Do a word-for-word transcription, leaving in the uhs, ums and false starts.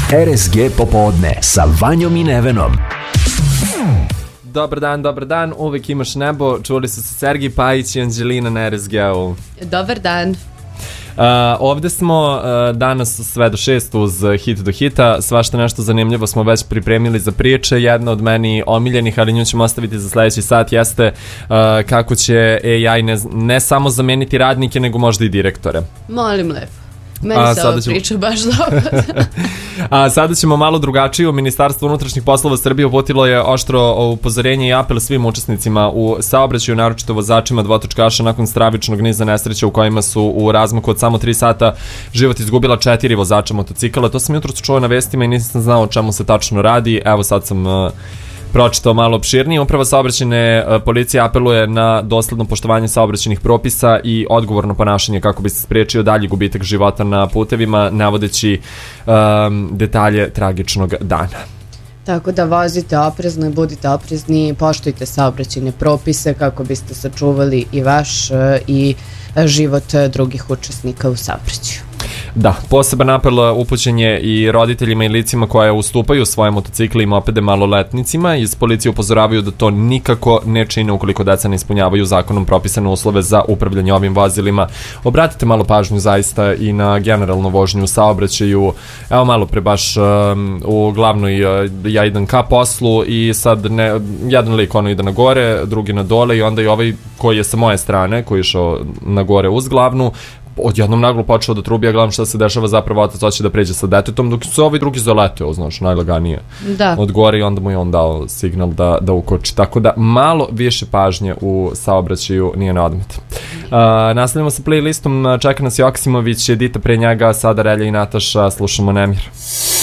R S G popodne sa Vanjom i Nevenom. Dobar dan, dobar dan, uvek imaš nebo. Čuli su se Sergij Pajić i Anđelina na R S G-u. Dobar dan. Uh, ovde smo uh, danas sve do šest uz hit do hita. Svašta nešto zanimljivo smo već pripremili za priče. Jedna od meni omiljenih, ali nju ćemo ostaviti za sledeći sat, jeste uh, kako će A I ne, ne samo zameniti radnike, nego možda i direktore. Molim lepo. Meni se ova ćemo... priča baš dobro. A sada ćemo malo drugačije. Ministarstvo unutrašnjih poslova Srbije uputilo je oštro upozorenje i apel svim učesnicima u saobraćaju, naročito vozačima dvotočkaša nakon stravičnog niza nesreća u kojima su u razmaku od samo tri sata život izgubila četiri vozača motocikala. To sam jutros čuo na vestima i nisam znao o čemu se tačno radi. Evo sad sam... Uh, pročitao malo opširnije. Uprava saobraćajne policije apeluje na dosledno poštovanje saobraćajnih propisa i odgovorno ponašanje kako bi se spriječio dalji gubitak života na putevima, navodeći um, detalje tragičnog dana. Tako da vozite oprezno i budite oprezni, poštujte saobraćajne propise kako biste sačuvali i vaš i život drugih učesnika u saobraćaju. Da, poseban apel upućen je i roditeljima i licima koja ustupaju svoje motocikle i mopede maloletnicima. Iz policije upozoravaju da to nikako ne čine ukoliko deca ne ispunjavaju zakonom propisane uslove za upravljanje ovim vozilima. Obratite malo pažnju zaista i na generalnu vožnju u saobraćaju. Evo malo pre baš um, u glavnoj uh, ja idem ka poslu i sad ne, jedan lik ono ide na gore, drugi na dole i onda i ovaj koji je sa moje strane, koji je išao na gore uz glavnu, odjednom naglo počeo da trubi, a gledam šta se dešava, zapravo otac hoće da pređe sa detetom, dok su ovi drugi zaleteo, znaš, najlaganije da. od gore i onda mu je on dao signal da, da ukoči. Tako da malo više pažnje u saobraćaju nije na odmet. Uh, nastavljamo sa playlistom, čeka nas Joksimović, Edita pre njega, sada Relja i Nataša, slušamo Nemir.